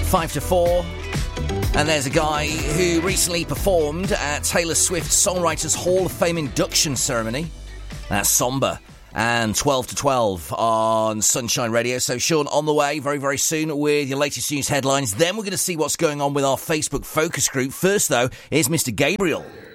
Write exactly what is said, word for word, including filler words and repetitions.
five to four. And there's a guy who recently performed at Taylor Swift's Songwriters Hall of Fame induction ceremony. That's Somber. And twelve to twelve on Sunshine Radio. So, Sean, on the way very, very soon with your latest news headlines. Then we're going to see what's going on with our Facebook focus group. First, though, is Mister Gabriel.